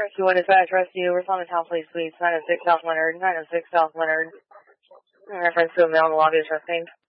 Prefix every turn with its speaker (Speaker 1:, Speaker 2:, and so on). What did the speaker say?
Speaker 1: Rescue 1 Dispatch, Rescue, respond to Town Police Suite, 906 South Leonard, 906 South Leonard. In reference to a male in the lobby is sustained.